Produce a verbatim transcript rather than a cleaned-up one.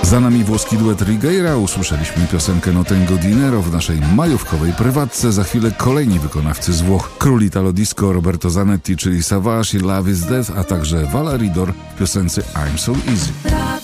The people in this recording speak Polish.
Za nami włoski duet Righeira, usłyszeliśmy piosenkę No Tengo Dinero w naszej majówkowej prywatce. Za chwilę kolejni wykonawcy z Włoch. Król Italo Disco Roberto Zanetti, czyli Savage i Love is Death, a także Valeridor w piosence I'm So Easy.